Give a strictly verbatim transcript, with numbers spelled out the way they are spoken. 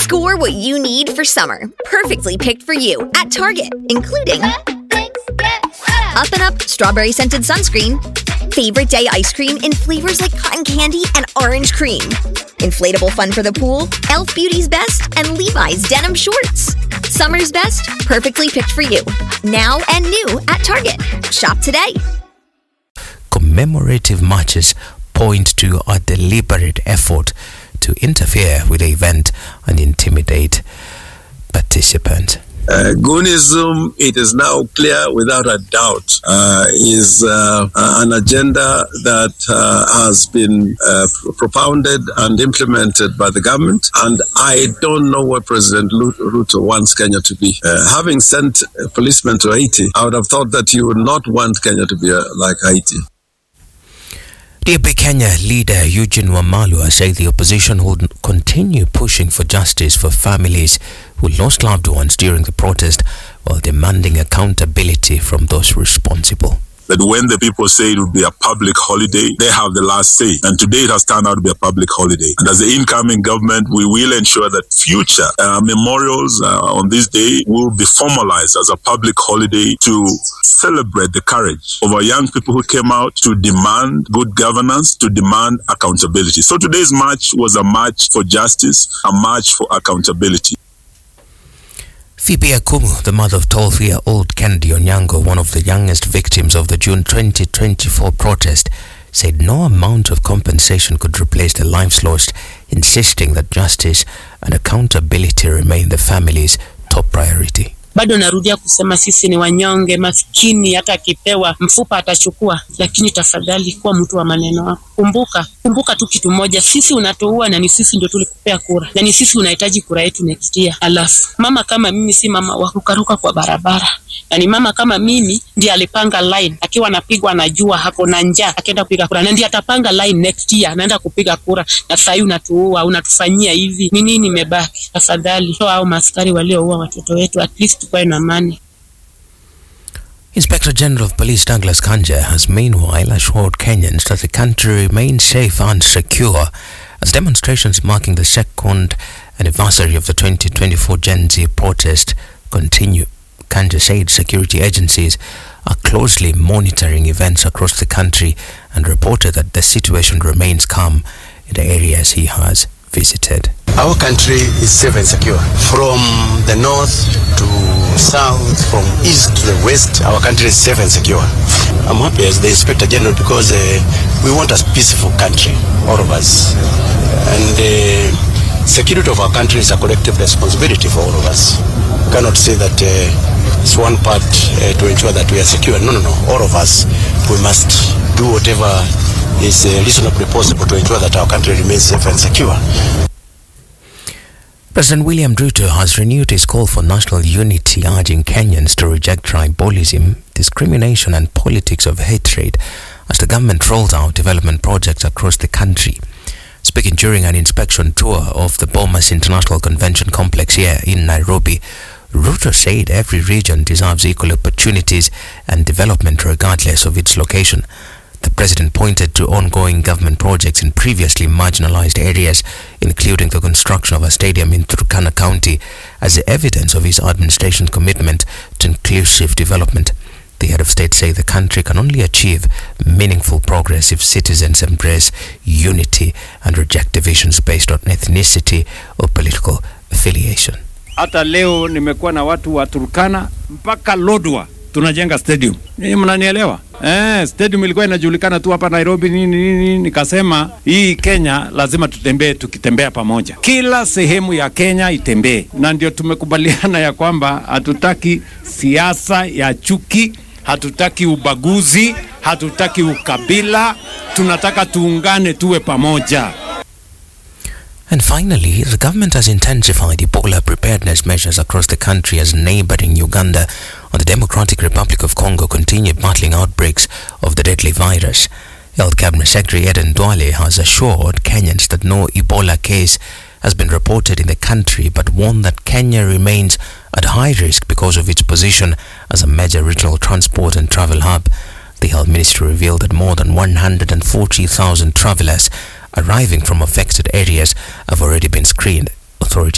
Score what you need for summer, perfectly picked for you at Target, including Up and Up Strawberry Scented Sunscreen, Favorite Day Ice Cream in flavors like cotton candy and orange cream, Inflatable Fun for the Pool, e l f Beauty's Best, and Levi's Denim Shorts. Summer's best, perfectly picked for you. Now and new at Target. Shop today. Commemorative marches point to a deliberate effort to interfere with the event and intimidate participants. Uh, Goonism, it is now clear without a doubt, uh, is uh, an agenda that uh, has been uh, propounded and implemented by the government. And I don't know what President Ruto wants Kenya to be. Uh, having sent policemen to Haiti, I would have thought that you would not want Kenya to be uh, like Haiti. D A P Kenya leader Eugene Wamalwa said the opposition would continue pushing for justice for families who lost loved ones during the protest while demanding accountability from those responsible. That when the people say it will be a public holiday, they have the last say. And today it has turned out to be a public holiday. And as the incoming government, we will ensure that future uh, memorials uh, on this day will be formalized as a public holiday to celebrate the courage of our young people who came out to demand good governance, to demand accountability. So today's march was a march for justice, a march for accountability. Phoebe Akumu, the mother of twelve-year-old Kennedy Onyango, one of the youngest victims of the June twenty twenty-four protest, said no amount of compensation could replace the lives lost, insisting that justice and accountability remain the family's top priority. Bado narudia kusema sisi ni wanyonge, maskini, hata akipewa mfupa atachukua, lakini tafadhali kuwa mtu wa maneno wako. Kumbuka, kumbuka tu kitu moja, sisi unatuua na ni sisi ndio tulikupea kura. Na ni sisi unahitaji kura yetu next year. Alafu, mama kama mimi si mama wa kukaruka kwa barabara. Na ni mama kama mimi ndiye alipanga line, akiwa anapigwa na jua hako na njaa, akaenda kupiga kura. Na ndiye atapanga line next year, anaenda kupiga kura. Na sasa hivi unatuua, unatufanyia hivi. Ni nini imebaki? Tafadhali, toa hao maskari walioua watoto wetu, at least tukae na amani. Inspector General of Police Douglas Kanja has meanwhile assured Kenyans that the country remains safe and secure as demonstrations marking the second anniversary of the twenty twenty-four Gen Z protest continue. Kanja said security agencies are closely monitoring events across the country and reported that the situation remains calm in the areas he has visited. Our country is safe and secure. From the north to south, from east to the west, our country is safe and secure. I'm happy as the Inspector General because uh, we want a peaceful country, all of us. And the uh, security of our country is a collective responsibility for all of us. We cannot say that uh, it's one part uh, to ensure that we are secure. No, no, no. All of us, we must do whatever is uh, reasonably possible to ensure that our country remains safe and secure. President William Ruto has renewed his call for national unity, urging Kenyans to reject tribalism, discrimination and politics of hatred as the government rolls out development projects across the country. Speaking during an inspection tour of the Bomas International Convention Complex here in Nairobi, Ruto said every region deserves equal opportunities and development regardless of its location. The president pointed to ongoing government projects in previously marginalized areas, including the construction of a stadium in Turkana County, as evidence of his administration's commitment to inclusive development. The head of state said the country can only achieve meaningful progress if citizens embrace unity and reject divisions based on ethnicity or political affiliation. Hata leo nimekuwa na watu wa Turkana mpaka Lodwar tunajenga stadium. Ninyi mnanielewa? Eh, stadium ilikuwa inajulikana tu hapa Nairobi nini nini, nikasema hii Kenya lazima tutembee, tukitembea pamoja. Kila sehemu ya Kenya itembee. Na ndio tumekubaliana ya kwamba hatutaki siasa ya chuki, hatutaki ubaguzi, hatutaki ukabila, tunataka tuungane tuwe pamoja. And finally, the government has intensified Ebola preparedness measures across the country as neighboring Uganda and the Democratic Republic of Congo continue battling outbreaks of the deadly virus. Health Cabinet Secretary Eden Duale has assured Kenyans that no Ebola case has been reported in the country, but warned that Kenya remains at high risk because of its position as a major regional transport and travel hub. The Health Ministry revealed that more than one hundred forty thousand travelers arriving from affected areas have already been screened. Authorities